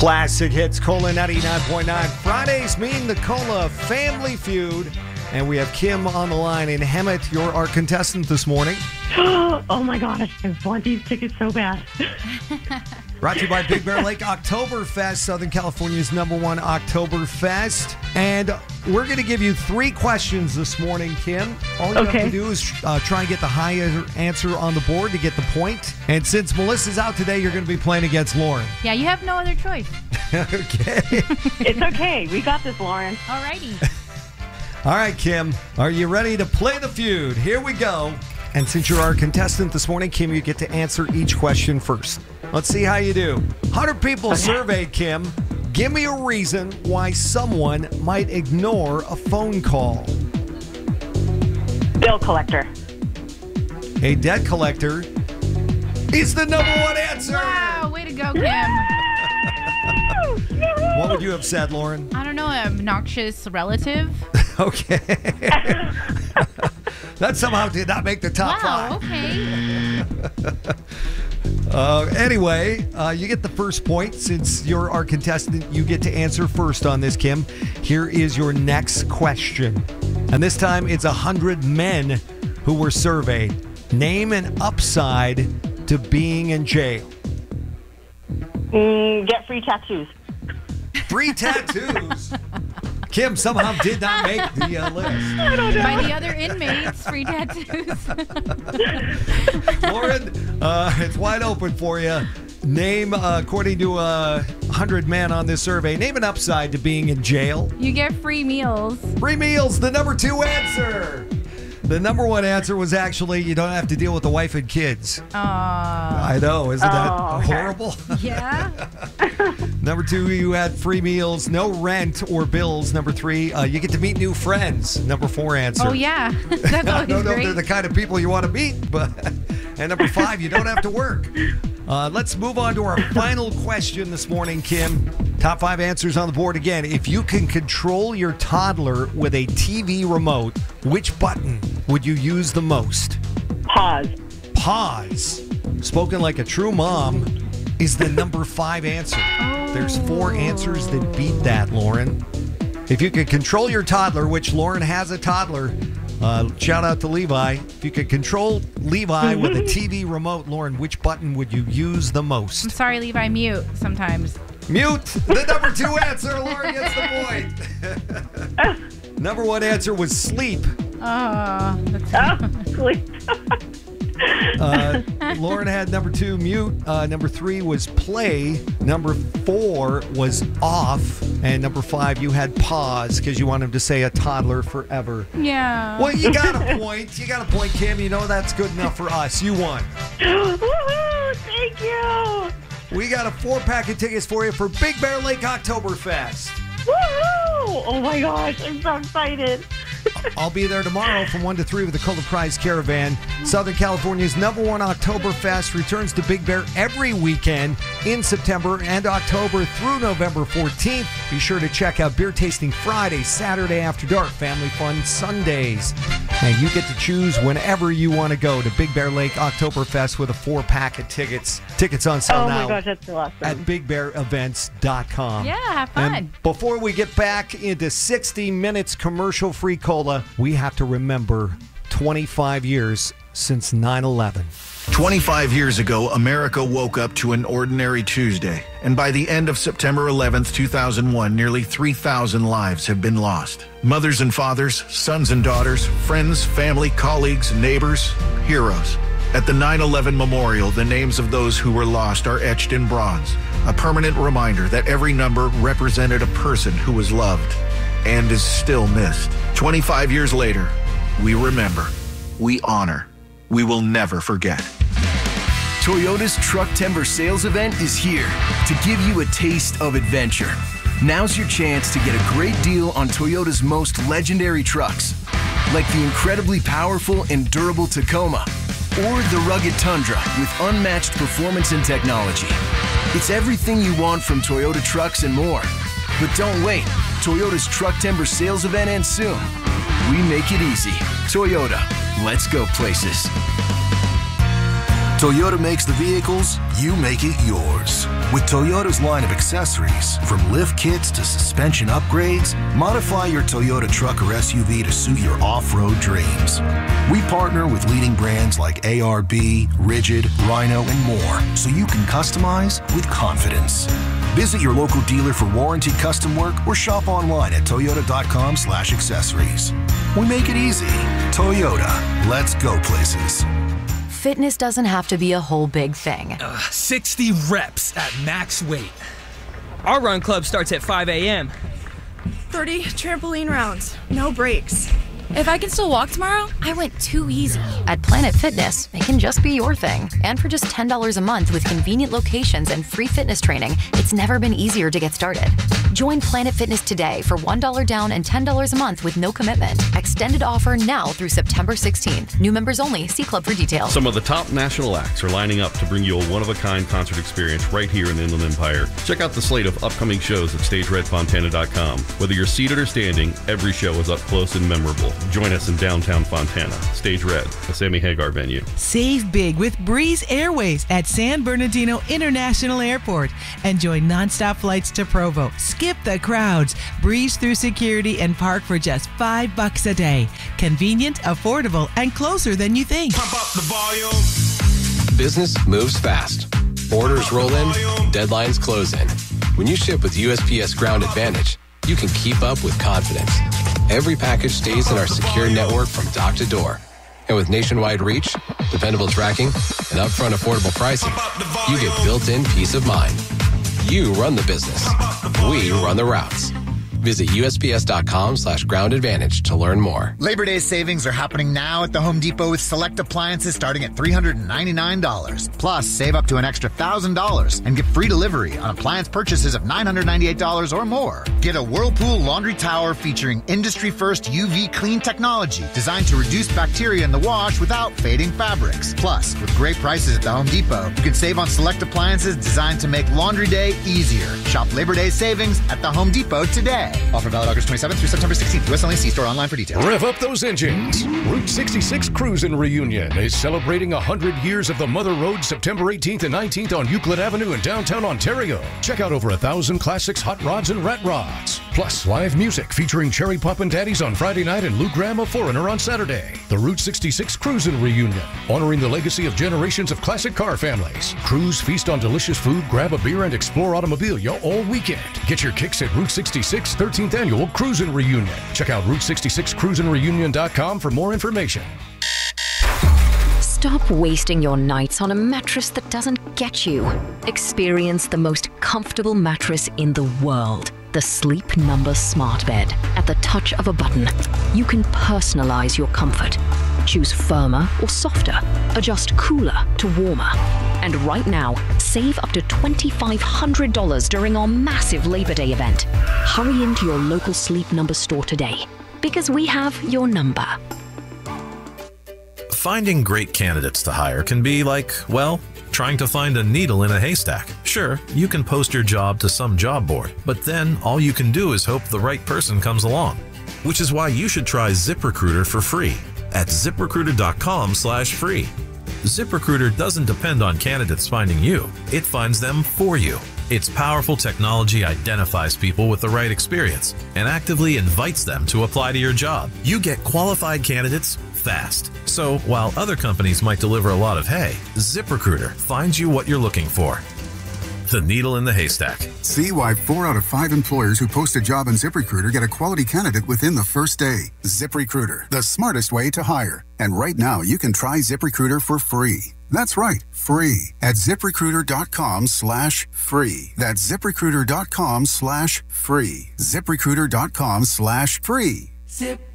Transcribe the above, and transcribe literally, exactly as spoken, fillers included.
Classic Hits, Cola ninety-nine point nine. Fridays mean the Cola Family Feud. And we have Kim on the line. And Hemet, you're our contestant this morning. Oh my gosh, I want these tickets so bad. Brought to you by Big Bear Lake Oktoberfest, Southern California's number one Oktoberfest. And we're going to give you three questions this morning, Kim. All you Okay. have to do is uh, try and get the higher answer on the board to get the point. And since Melissa's out today, you're going to be playing against Lauren. Yeah, you have no other choice. Okay. It's okay. We got this, Lauren. Alrighty. All right, Kim, are you ready to play the feud? Here we go. And since you're our contestant this morning, Kim, you get to answer each question first. Let's see how you do. one hundred people surveyed, Kim. Give me a reason why someone might ignore a phone call. Bill collector. A debt collector is the number one answer. Wow, way to go, Kim. What would you have said, Lauren? I don't know, an obnoxious relative. Okay. That somehow did not make the top Wow, five. okay. Uh, anyway, uh, you get the first point. Since you're our contestant, you get to answer first on this, Kim. Here is your next question. And this time it's one hundred men who were surveyed. Name an upside to being in jail. Mm, get free tattoos. Free tattoos. Kim somehow did not make the uh, list. I don't know. By the other inmates, free tattoos. Lauren, uh, it's wide open for you. Name, uh, according to uh, one hundred men on this survey, name an upside to being in jail. You get free meals. Free meals, the number two answer. The number one answer was actually you don't have to deal with the wife and kids. Aww. I know, isn't that Oh, okay. horrible? Yeah? Number two, you had free meals, no rent or bills. Number three, uh, you get to meet new friends. Number four answer. Oh, yeah. That's I always don't know if great. they're the kind of people you want to meet, but and number five, you don't have to work. Uh, let's move on to our final question this morning, Kim. Top five answers on the board again. If you can control your toddler with a T V remote, which button would you use the most? Pause. Pause. Spoken like a true mom is the number five answer. There's four answers that beat that, Lauren. If you could control your toddler, which Lauren has a toddler, uh, shout out to Levi. If you could control Levi with a T V remote, Lauren, which button would you use the I'm most? sorry, Levi, mute sometimes. Mute. The number two answer. Lauren gets the point. Number one answer was sleep. Oh, that's Oh, sleep. Uh, Lauren had number two, mute. Uh, number three was play. Number four was off. And number five, you had pause because you want him to say a toddler forever. yeah. Well, you got a point. You got a point, Kim. You know that's good enough for us. You won. Woohoo! Thank you. We got a four-pack of tickets for you for Big Bear Lake Oktoberfest. Woohoo! Oh my gosh, I'm so excited. I'll be there tomorrow from one to three with the Cola Prize Caravan. Southern California's number one Oktoberfest returns to Big Bear every weekend in September and October through November fourteenth. Be sure to check out Beer Tasting Friday, Saturday After Dark, Family Fun Sundays. And you get to choose whenever you want to go to Big Bear Lake Oktoberfest with a four-pack of tickets. Tickets on sale Oh now my gosh, that's so awesome. at big bear events dot com. Yeah, have fun. And before we get back into sixty minutes commercial-free cola, we have to remember twenty-five years since nine eleven. twenty-five years ago, America woke up to an ordinary Tuesday. And by the end of September eleventh, two thousand one, nearly three thousand lives have been lost. Mothers and fathers, sons and daughters, friends, family, colleagues, neighbors, heroes. At the nine eleven Memorial, the names of those who were lost are etched in bronze, a permanent reminder that every number represented a person who was loved and is still missed. twenty-five years later, we remember, we honor, we will never forget. Toyota's Truck Timber Sales Event is here to give you a taste of adventure. Now's your chance to get a great deal on Toyota's most legendary trucks, like the incredibly powerful and durable Tacoma, or the rugged Tundra with unmatched performance and technology. It's everything you want from Toyota trucks and more. But don't wait. Toyota's Truck Timber Sales Event ends soon. We make it easy. Toyota, let's go places. Toyota makes the vehicles, you make it yours. With Toyota's line of accessories, from lift kits to suspension upgrades, modify your Toyota truck or S U V to suit your off-road dreams. We partner with leading brands like A R B, Rigid, Rhino, and more, so you can customize with confidence. Visit your local dealer for warranty custom work or shop online at toyota.com slash accessories. We make it easy. Toyota, let's go places. Fitness doesn't have to be a whole big thing. Uh, sixty reps at max weight. Our run club starts at five a.m. thirty trampoline rounds, no breaks. If I can still walk tomorrow, I went too easy. At Planet Fitness, it can just be your thing. And for just ten dollars a month with convenient locations and free fitness training, it's never been easier to get started. Join Planet Fitness today for one dollar down and ten dollars a month with no commitment. Extended offer now through September sixteenth. New members only. See club for details. Some of the top national acts are lining up to bring you a one-of-a-kind concert experience right here in the Inland Empire. Check out the slate of upcoming shows at stage red fontana dot com. Whether you're seated or standing, every show is up close and memorable. Join us in downtown Fontana. Stage Red, a Sammy Hagar venue. Save big with Breeze Airways at San Bernardino International Airport. Enjoy nonstop flights to Provo. Skip the crowds. Breeze through security and park for just five bucks a day. Convenient, affordable, and closer than you think. Pump up the volume. Business moves fast. Orders roll in, deadlines close in. When you ship with U S P S Ground Advantage, you can keep up with confidence. Every package stays in our secure network from dock to door. And with nationwide reach, dependable tracking, and upfront affordable pricing, you get built-in peace of mind. You run the business. We run the routes. Visit U S P S dot com slash ground advantage to learn more. Labor Day savings are happening now at the Home Depot with select appliances starting at three hundred ninety-nine dollars. Plus, save up to an extra one thousand dollars and get free delivery on appliance purchases of nine hundred ninety-eight dollars or more. Get a Whirlpool laundry tower featuring industry-first U V clean technology designed to reduce bacteria in the wash without fading fabrics. Plus, with great prices at the Home Depot, you can save on select appliances designed to make laundry day easier. Shop Labor Day savings at the Home Depot today. Offer valid August twenty-seventh through September sixteenth. U S only. See store online for details. Rev up those engines. Route sixty-six Cruisin' Reunion is celebrating one hundred years of the Mother Road September eighteenth and nineteenth on Euclid Avenue in downtown Ontario. Check out over a thousand classics, hot rods, and rat rods. Plus, live music featuring Cherry Poppin' Daddies on Friday night and Lou Graham of Foreigner on Saturday. The Route sixty-six Cruisin' Reunion, honoring the legacy of generations of classic car families. Cruise, feast on delicious food, grab a beer, and explore automobilia all weekend. Get your kicks at Route sixty-six thirteenth Annual Cruisin' Reunion. Check out Route sixty-six cruisin reunion dot com for more information. Stop wasting your nights on a mattress that doesn't get you. Experience the most comfortable mattress in the world. The Sleep Number Smart Bed. At the touch of a button, you can personalize your comfort. Choose firmer or softer. Adjust cooler to warmer. And right now, save up to two thousand five hundred dollars during our massive Labor Day event. Hurry into your local Sleep Number store today, because we have your number. Finding great candidates to hire can be like, well, trying to find a needle in a haystack. Sure, you can post your job to some job board, but then all you can do is hope the right person comes along. Which is why you should try ZipRecruiter for free at zip recruiter dot com slash free. ZipRecruiter doesn't depend on candidates finding you. It finds them for you. Its powerful technology identifies people with the right experience and actively invites them to apply to your job. You get qualified candidates fast. So while other companies might deliver a lot of hay, ZipRecruiter finds you what you're looking for. The needle in the haystack. See why four out of five employers who post a job on ZipRecruiter get a quality candidate within the first day. ZipRecruiter, the smartest way to hire. And right now, you can try ZipRecruiter for free. That's right, free at zip recruiter dot com slash free. That's zip recruiter dot com slash free. zip recruiter dot com slash free. Zip.